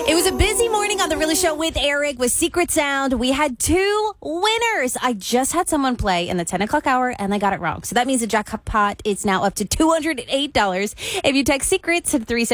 It was a busy morning on The Really Show with Eric with Secret Sound. We had 2 winners. I just had someone play in the 10 o'clock hour and they got it wrong. So that means the jackpot is now up to $208 if you text secrets to 3